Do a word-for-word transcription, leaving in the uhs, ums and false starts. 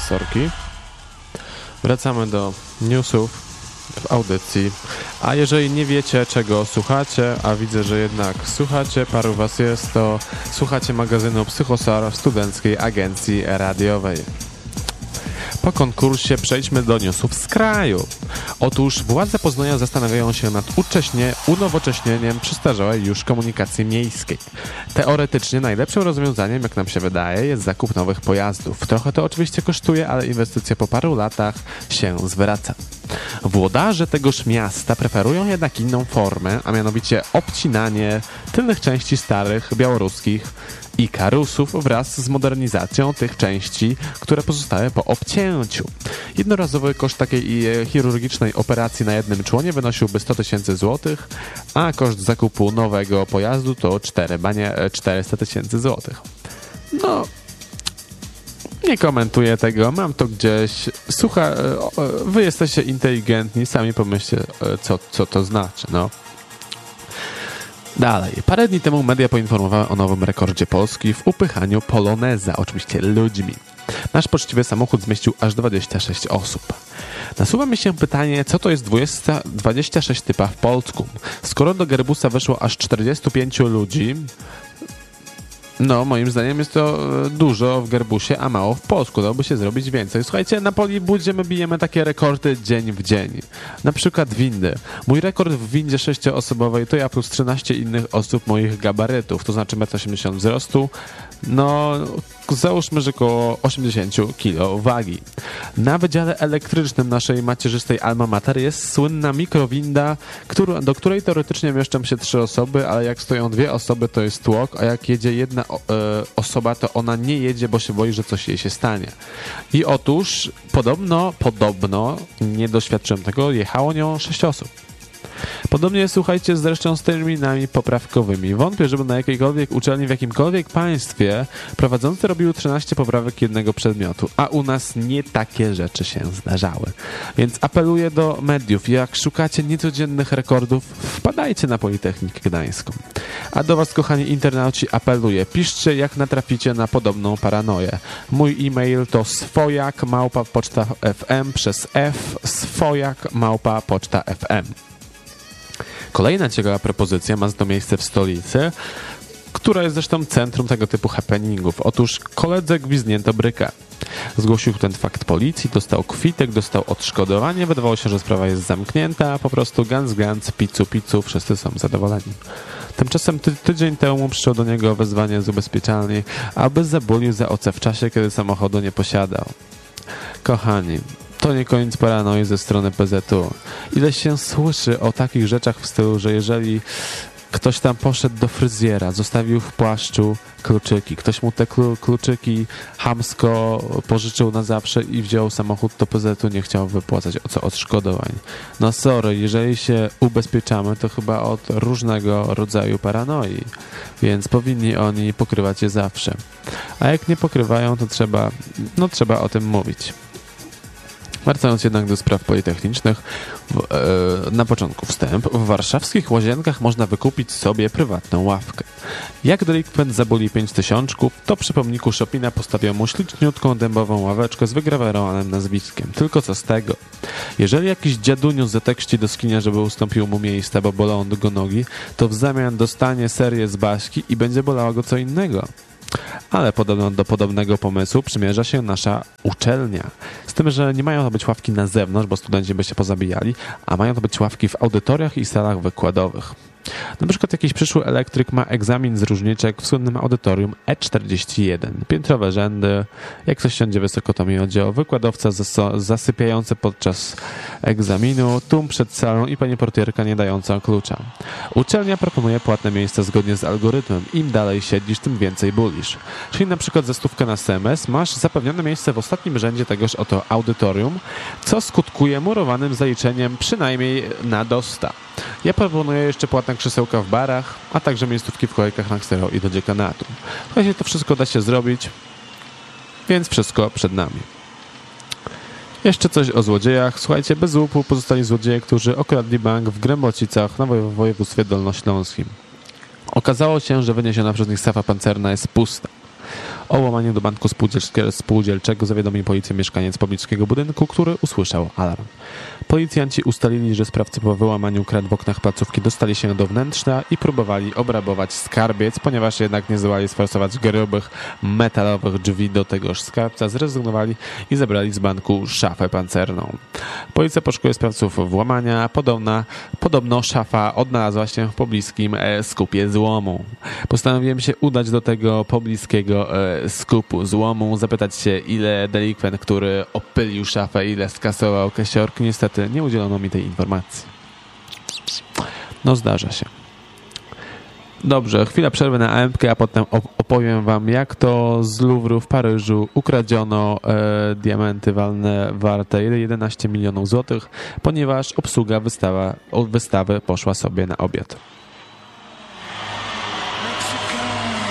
sorki. Wracamy do newsów w audycji. A jeżeli nie wiecie, czego słuchacie, a widzę, że jednak słuchacie, paru was jest, to słuchacie magazynu Psychosar w Studenckiej Agencji Radiowej. Po konkursie przejdźmy do newsów z kraju. Otóż władze Poznania zastanawiają się nad ucześnie, unowocześnieniem przestarzałej już komunikacji miejskiej. Teoretycznie najlepszym rozwiązaniem, jak nam się wydaje, jest zakup nowych pojazdów. Trochę to oczywiście kosztuje, ale inwestycja po paru latach się zwraca. Włodarze tegoż miasta preferują jednak inną formę, a mianowicie obcinanie tylnych części starych białoruskich Ikarusów wraz z modernizacją tych części, które pozostały po obcięciu. Jednorazowy koszt takiej chirurgicznej operacji na jednym członie wynosiłby sto tysięcy złotych, a koszt zakupu nowego pojazdu to czterysta tysięcy złotych. No, nie komentuję tego, mam to gdzieś. Słucha, wy jesteście inteligentni, sami pomyślcie, co, co to znaczy, no. Dalej. Parę dni temu media poinformowały o nowym rekordzie Polski w upychaniu poloneza, oczywiście ludźmi. Nasz poczciwy samochód zmieścił aż dwadzieścia sześć osób. Nasuwa mi się pytanie, co to jest dwadzieścia, dwadzieścia sześć typa w polsku? Skoro do Gerbusa weszło aż czterdziestu pięciu ludzi, no moim zdaniem jest to dużo w Gerbusie, a mało w Polsku. Dałoby się zrobić więcej. Słuchajcie, na Polibudzie my bijemy takie rekordy dzień w dzień. Na przykład windy. Mój rekord w windzie sześcioosobowej to ja plus trzynaście innych osób moich gabarytów, to znaczy metr osiemdziesiąt wzrostu, no załóżmy, że około osiemdziesiąt kilo wagi. Na wydziale elektrycznym naszej macierzystej Alma Mater jest słynna mikrowinda, który, do której teoretycznie mieszczą się trzy osoby, ale jak stoją dwie osoby, to jest tłok, a jak jedzie jedna o, e, osoba, to ona nie jedzie, bo się boi, że coś jej się stanie. I otóż podobno, podobno, nie doświadczyłem tego, jechało nią sześć osób. Podobnie słuchajcie zresztą z terminami poprawkowymi. Wątpię, żeby na jakiejkolwiek uczelni w jakimkolwiek państwie prowadzący robiły trzynaście poprawek jednego przedmiotu, a u nas nie takie rzeczy się zdarzały. Więc apeluję do mediów, jak szukacie niecodziennych rekordów, wpadajcie na Politechnikę Gdańską. A do was, kochani internauci, apeluję, piszcie jak natraficie na podobną paranoję. Mój e-mail to swojak małpa poczta fm przez f swojak małpa poczta fm. Kolejna ciekawa propozycja ma to miejsce w stolicy, która jest zresztą centrum tego typu happeningów. Otóż koledze gwizdnięto brykę. Zgłosił ten fakt policji, dostał kwitek, dostał odszkodowanie, wydawało się, że sprawa jest zamknięta, a po prostu gans, gans, picu, picu, wszyscy są zadowoleni. Tymczasem ty, tydzień temu przyszło do niego wezwanie z ubezpieczalni, aby zabulił za O C w czasie, kiedy samochodu nie posiadał. Kochani, to nie koniec paranoi ze strony P Z U. Ile się słyszy o takich rzeczach w stylu, że jeżeli ktoś tam poszedł do fryzjera, zostawił w płaszczu kluczyki, ktoś mu te klu, kluczyki chamsko pożyczył na zawsze i wziął samochód, to P Z U nie chciał wypłacać o co odszkodowań. No sorry, jeżeli się ubezpieczamy, to chyba od różnego rodzaju paranoi, więc powinni oni pokrywać je zawsze. A jak nie pokrywają, to trzeba, no trzeba o tym mówić. Wracając jednak do spraw politechnicznych, w, e, na początku wstęp. W warszawskich Łazienkach można wykupić sobie prywatną ławkę. Jak delikwent zabuli pięć tysiączków, to przy pomniku Chopina postawią mu śliczniutką dębową ławeczkę z wygrawerowanym nazwiskiem. Tylko co z tego? Jeżeli jakiś dziaduniu zatekści do skinia, żeby ustąpił mu miejsca, bo bolą go nogi, to w zamian dostanie serię z Baśki i będzie bolała go co innego. Ale podobno do podobnego pomysłu przymierza się nasza uczelnia. Z tym, że nie mają to być ławki na zewnątrz, bo studenci by się pozabijali, a mają to być ławki w audytoriach i salach wykładowych. Na przykład jakiś przyszły elektryk ma egzamin z różniczek w słynnym audytorium E czterdzieści jeden. Piętrowe rzędy, jak ktoś siądzie wysoko, to mi chodzi o wykładowca zas- zasypiający podczas egzaminu, tłum przed salą i pani portierka nie dająca klucza. Uczelnia proponuje płatne miejsca zgodnie z algorytmem. Im dalej siedzisz, tym więcej bulisz. Czyli na przykład za stówkę na semestr masz zapewnione miejsce w ostatnim rzędzie tegoż oto audytorium, co skutkuje murowanym zaliczeniem przynajmniej na dosta. Ja proponuję jeszcze płatne krzesełka w barach, a także miejscówki w kolejkach na ksero i do dziekanatu. Słuchajcie, to wszystko da się zrobić, więc wszystko przed nami. Jeszcze coś o złodziejach. Słuchajcie, bez łupu pozostali złodzieje, którzy okradli bank w Grębocicach na w województwie dolnośląskim. Okazało się, że wyniesiona przez nich safa pancerna jest pusta. O włamaniu do banku spółdzielczego zawiadomił policję mieszkaniec pobliskiego budynku, który usłyszał alarm. Policjanci ustalili, że sprawcy po wyłamaniu krat w oknach placówki dostali się do wnętrza i próbowali obrabować skarbiec, ponieważ jednak nie zdołali sforsować grubych, metalowych drzwi do tegoż skarbca, zrezygnowali i zabrali z banku szafę pancerną. Policja poszukuje sprawców włamania. Podobna, podobno szafa odnalazła się w pobliskim e, skupie złomu. Postanowiłem się udać do tego pobliskiego e, skupu złomu, zapytać się, ile delikwent, który opylił szafę, ile skasował klesiorki. Niestety nie udzielono mi tej informacji. No zdarza się. Dobrze, chwila przerwy na A M K, a potem opowiem wam, jak to z Louvru w Paryżu ukradziono e, diamenty walne warte jedenaście milionów złotych, ponieważ obsługa wystawa, wystawy poszła sobie na obiad.